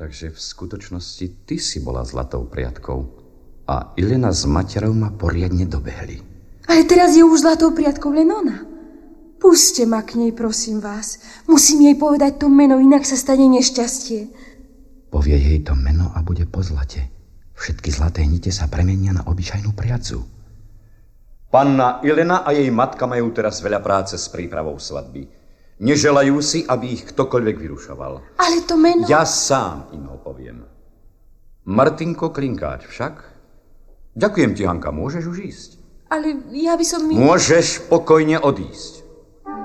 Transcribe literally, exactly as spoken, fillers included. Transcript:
Takže v skutočnosti ty si bola zlatou priatkou a Ilena s materou ma poriadne dobehli. Ale teraz je už zlatou priatkou len ona. Puste ma k nej, prosím vás. Musím jej povedať to meno, inak sa stane nešťastie. Povie jej to meno a bude po zlate. Všetky zlaté nite sa premenia na obyčajnú priacu. Panna Ilena a jej matka majú teraz veľa práce s prípravou svadby. Neželajú si, aby ich ktokoľvek vyrušoval. Ale to meno... Ja sám im ho poviem. Martinko Klinkáč však? Ďakujem ti, Hanka, môžeš už ísť. Ale ja by som... Mi... Môžeš pokojne odísť.